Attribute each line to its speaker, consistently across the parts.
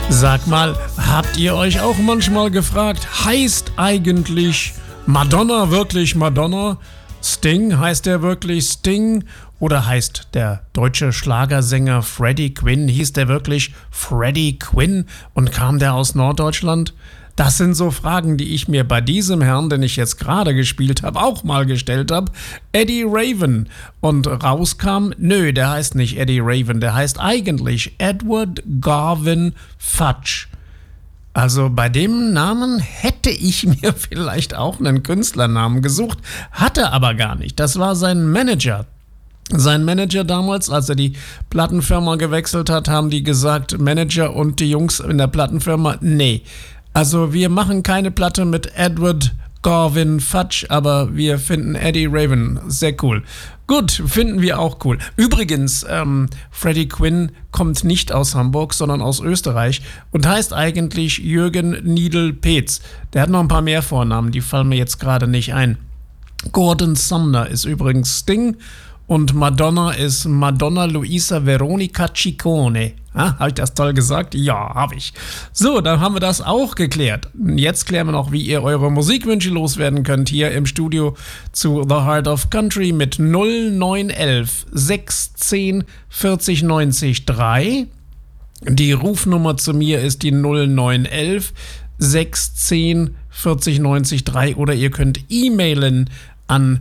Speaker 1: Sag mal, habt ihr euch auch manchmal gefragt, heißt eigentlich Madonna wirklich Madonna? Sting, heißt der wirklich Sting? Oder heißt der deutsche Schlagersänger Freddie Quinn, hieß der wirklich Freddie Quinn und kam der aus Norddeutschland? Das sind so Fragen, die ich mir bei diesem Herrn, den ich jetzt gerade gespielt habe, auch mal gestellt habe. Eddie Raven. Und rauskam, nö, der heißt nicht Eddie Raven, der heißt eigentlich Edward Garvin Fudge. Also bei dem Namen hätte ich mir vielleicht auch einen Künstlernamen gesucht, hatte aber gar nicht. Das war sein Manager. Sein Manager damals, als er die Plattenfirma gewechselt hat, haben die gesagt, Manager und die Jungs in der Plattenfirma, nee. Also wir machen keine Platte mit Edward Garvin Fudge, aber wir finden Eddie Raven sehr cool. Gut, finden wir auch cool. Übrigens, Freddie Quinn kommt nicht aus Hamburg, sondern aus Österreich und heißt eigentlich Jürgen Niedel-Peetz. Der hat noch ein paar mehr Vornamen, die fallen mir jetzt gerade nicht ein. Gordon Sumner ist übrigens Sting und Madonna ist Madonna Luisa Veronica Ciccone. Habe ich das toll gesagt? Ja, habe ich. So, dann haben wir das auch geklärt. Jetzt klären wir noch, wie ihr eure Musikwünsche loswerden könnt hier im Studio zu The Heart of Country mit 0911 610 40 90 3. Die Rufnummer zu mir ist die 0911 610 40 90 3 oder ihr könnt e-mailen an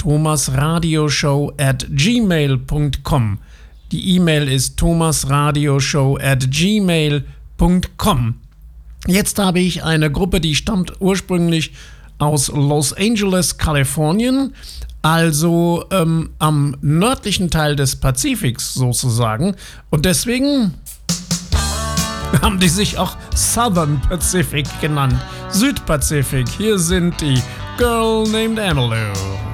Speaker 1: thomasradioshow@gmail.com. Die E-Mail ist thomasradioshow@gmail.com. Jetzt habe ich eine Gruppe, die stammt ursprünglich aus Los Angeles, Kalifornien, also am nördlichen Teil des Pazifiks sozusagen. Und deswegen haben die sich auch Southern Pacific genannt. Südpazifik, hier sind die Girl Named Emmylou.